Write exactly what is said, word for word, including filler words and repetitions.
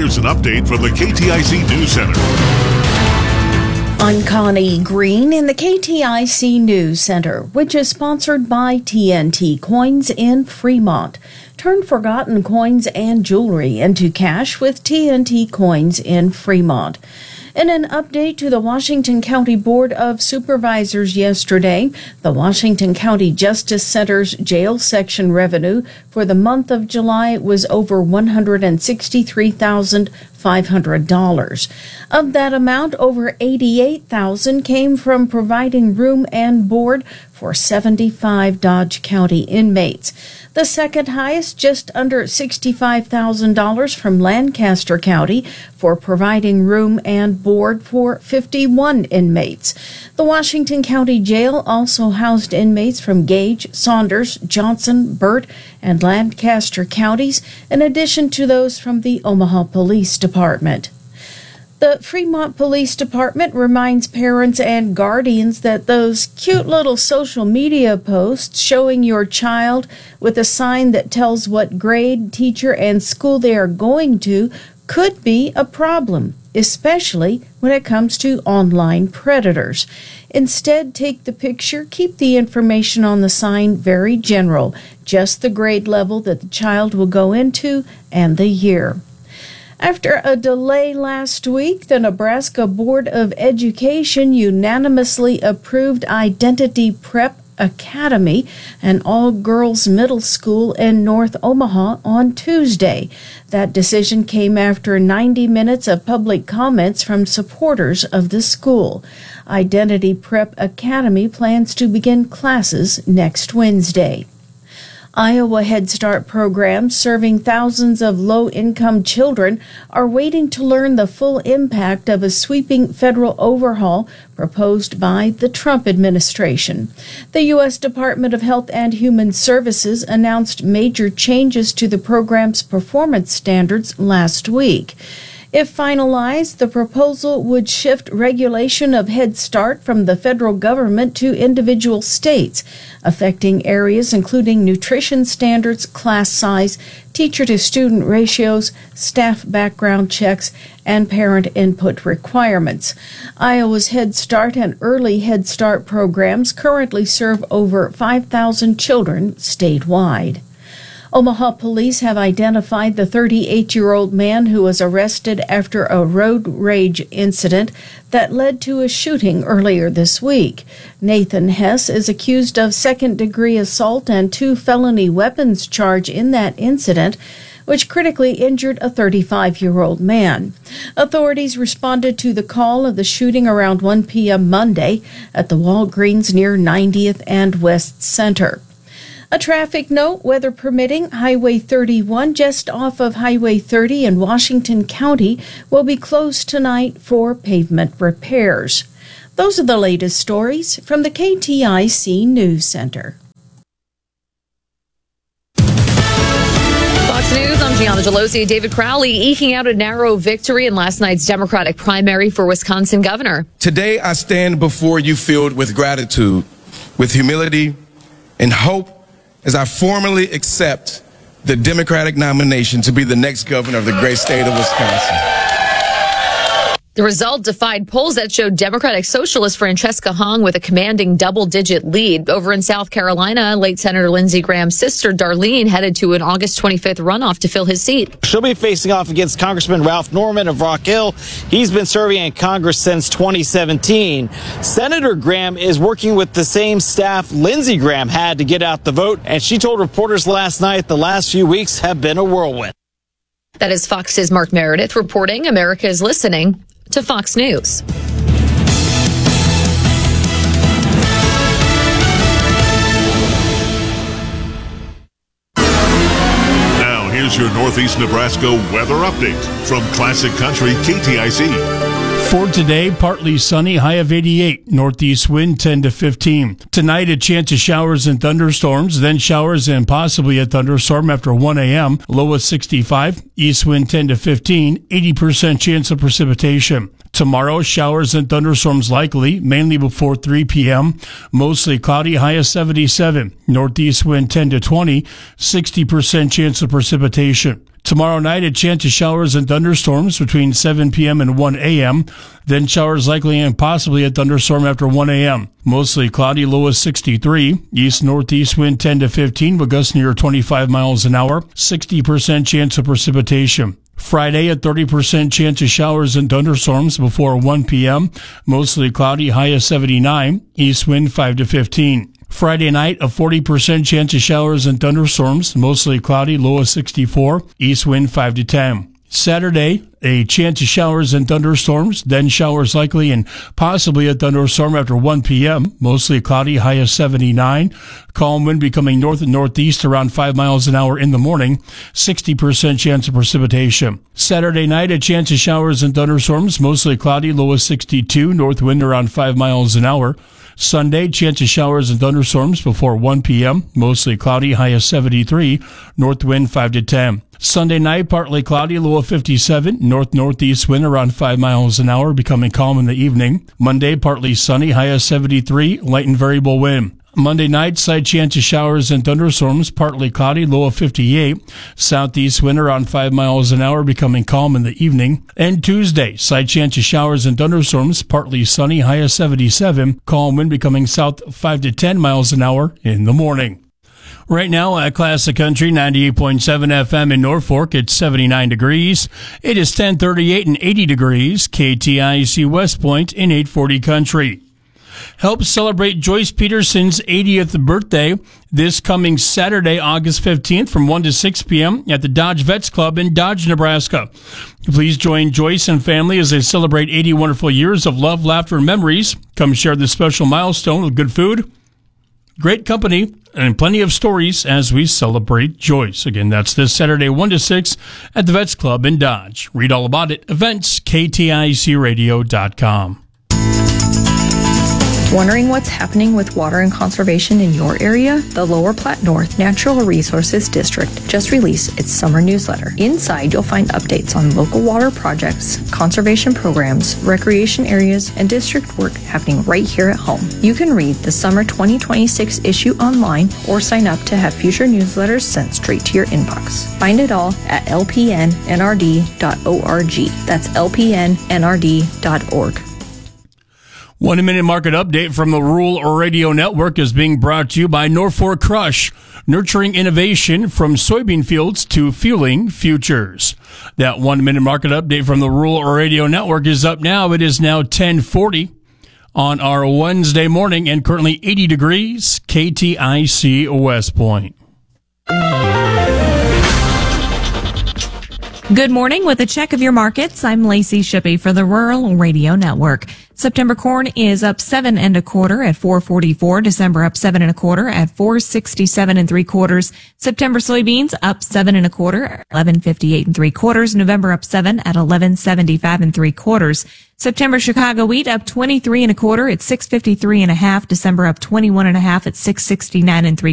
here's an update from the K T I C News Center. I'm Connie Green in the K T I C News Center, which is sponsored by T N T Coins in Fremont. Turn forgotten coins and jewelry into cash with T N T Coins in Fremont. In an update to the Washington County Board of Supervisors yesterday, the Washington County Justice Center's jail section revenue for the month of July was over one hundred sixty-three thousand five hundred dollars. Of that amount, over eighty-eight thousand dollars came from providing room and board for seventy-five Dodge County inmates. The second highest, just under sixty-five thousand dollars from Lancaster County for providing room and board for fifty-one inmates. The Washington County Jail also housed inmates from Gage, Saunders, Johnson, Burt, and Lancaster counties, in addition to those from the Omaha Police Department. The Fremont Police Department reminds parents and guardians that those cute little social media posts showing your child with a sign that tells what grade, teacher, and school they are going to could be a problem, especially when it comes to online predators. Instead, take the picture, keep the information on the sign very general, just the grade level that the child will go into and the year. After a delay last week, the Nebraska Board of Education unanimously approved Identity Prep Academy, an all-girls middle school in North Omaha, on Tuesday. That decision came after ninety minutes of public comments from supporters of the school. Identity Prep Academy plans to begin classes next Wednesday. Iowa Head Start programs serving thousands of low-income children are waiting to learn the full impact of a sweeping federal overhaul proposed by the Trump administration. The U S Department of Health and Human Services announced major changes to the program's performance standards last week. If finalized, the proposal would shift regulation of Head Start from the federal government to individual states, affecting areas including nutrition standards, class size, teacher-to-student ratios, staff background checks, and parent input requirements. Iowa's Head Start and Early Head Start programs currently serve over five thousand children statewide. Omaha police have identified the thirty-eight-year-old man who was arrested after a road rage incident that led to a shooting earlier this week. Nathan Hess is accused of second-degree assault and two felony weapons charge in that incident, which critically injured a thirty-five-year-old man. Authorities responded to the call of the shooting around one p.m. Monday at the Walgreens near ninetieth and West Center. A traffic note, weather permitting, Highway thirty-one just off of Highway thirty in Washington County will be closed tonight for pavement repairs. Those are the latest stories from the K T I C News Center. Fox News, I'm Gianna Gelosi. David Crowley eking out a narrow victory in last night's Democratic primary for Wisconsin governor. Today I stand before you filled with gratitude, with humility, and hope as I formally accept the Democratic nomination to be the next governor of the great state of Wisconsin. The result defied polls that showed Democratic Socialist Francesca Hong with a commanding double-digit lead. Over in South Carolina, late Senator Lindsey Graham's sister, Darlene, headed to an August twenty-fifth runoff to fill his seat. She'll be facing off against Congressman Ralph Norman of Rock Hill. He's been serving in Congress since twenty seventeen. Senator Graham is working with the same staff Lindsey Graham had to get out the vote, and she told reporters last night the last few weeks have been a whirlwind. That is Fox's Mark Meredith reporting. America is listening to Fox News. Now, here's your Northeast Nebraska weather update from Classic Country K T I C. For today, partly sunny, high of eighty-eight. Northeast wind ten to fifteen. Tonight, a chance of showers and thunderstorms, then showers and possibly a thunderstorm after one a.m. Low of sixty-five. East wind ten to fifteen. eighty percent chance of precipitation. Tomorrow, showers and thunderstorms likely, mainly before three p.m. Mostly cloudy, high of seventy-seven. Northeast wind ten to twenty. sixty percent chance of precipitation. Tomorrow night, a chance of showers and thunderstorms between seven p.m. and one a.m. Then showers likely and possibly a thunderstorm after one a.m. Mostly cloudy, low of sixty-three. East-northeast wind ten to fifteen with gusts near twenty-five miles an hour. sixty percent chance of precipitation. Friday, a thirty percent chance of showers and thunderstorms before one p.m. Mostly cloudy, high of seventy-nine. East wind five to fifteen. Friday night, a forty percent chance of showers and thunderstorms, mostly cloudy, low of sixty-four. East wind five to ten. Saturday, a chance of showers and thunderstorms, then showers likely and possibly a thunderstorm after one p.m. Mostly cloudy, high of seventy-nine. Calm wind becoming north and northeast around five miles an hour in the morning. sixty percent chance of precipitation. Saturday night, a chance of showers and thunderstorms, mostly cloudy, low of sixty-two. North wind around five miles an hour. Sunday, chance of showers and thunderstorms before one p.m. Mostly cloudy, high of seventy-three. North wind five to ten. Sunday night, partly cloudy, low of fifty-seven. North-northeast wind around five miles an hour, becoming calm in the evening. Monday, partly sunny, high of seventy-three. Light and variable wind. Monday night, slight chance of showers and thunderstorms, partly cloudy, low of fifty-eight. Southeast wind around five miles an hour, becoming calm in the evening. And Tuesday, slight chance of showers and thunderstorms, partly sunny, high of seventy-seven. Calm wind becoming south five to ten miles an hour in the morning. Right now at Classic Country ninety-eight point seven F M in Norfolk, it's seventy-nine degrees. It is ten thirty-eight and eighty degrees. K T I C West Point in eight forty Country. Help celebrate Joyce Peterson's eightieth birthday this coming Saturday, August fifteenth from one to six p.m. at the Dodge Vets Club in Dodge, Nebraska. Please join Joyce and family as they celebrate eighty wonderful years of love, laughter, and memories. Come share this special milestone with good food, great company, and plenty of stories as we celebrate Joyce. Again, that's this Saturday, one to six at the Vets Club in Dodge. Read all about it. Events, K T I C radio dot com. Wondering what's happening with water and conservation in your area? The Lower Platte North Natural Resources District just released its summer newsletter. Inside, you'll find updates on local water projects, conservation programs, recreation areas, and district work happening right here at home. You can read the summer twenty twenty-six issue online or sign up to have future newsletters sent straight to your inbox. Find it all at L P N N R D dot org. That's L P N N R D dot org. One minute market update from the Rural Radio Network is being brought to you by Norfolk Crush, nurturing innovation from soybean fields to fueling futures. That one minute market update from the Rural Radio Network is up now. It is now ten forty on our Wednesday morning and currently eighty degrees, K T I C West Point. Good morning. With a check of your markets, I'm Lacey Shippey for the Rural Radio Network. September corn is up seven and a quarter at four forty-four. December up seven and a quarter at four sixty-seven and three quarters. September soybeans up seven and a quarter, eleven fifty-eight and three quarters. November up seven at eleven seventy-five and three quarters. September Chicago wheat up twenty-three and a quarter at six fifty-three and a half. December up twenty-one and a half at six sixty-nine and three